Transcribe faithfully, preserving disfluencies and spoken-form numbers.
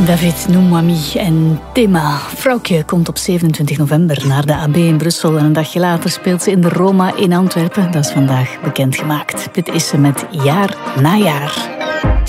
David Noumami en Tema. Vrouwtje komt op zevenentwintig november naar de A B in Brussel en een dagje later speelt ze in de Roma in Antwerpen. Dat is vandaag bekendgemaakt. Dit is ze met Jaar na Jaar.